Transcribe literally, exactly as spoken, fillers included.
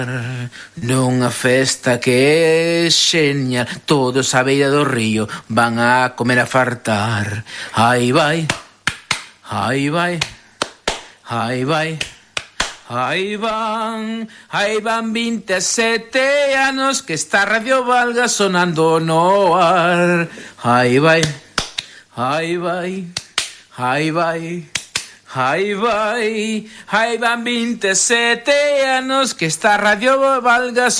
Nunha festa que é xeña, todos á beira do río van a comer a fartar. Aí vai, aí vai, aí vai, aí van, aí van vinte e sete anos que está Radio Valga sonando no ar. Aí vai, aí vai, aí vai. Aí vai, aí van vinte e sete anos que está Radio Valga